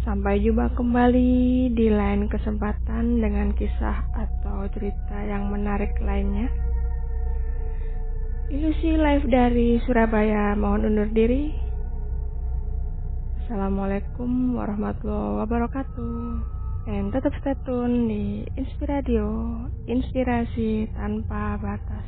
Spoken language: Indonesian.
Sampai jumpa kembali di lain kesempatan dengan kisah atau cerita yang menarik lainnya. Ilusi Live dari Surabaya mohon undur diri. Assalamualaikum warahmatullahi wabarakatuh. Dan tetap stay tune di Inspiradio, inspirasi tanpa batas.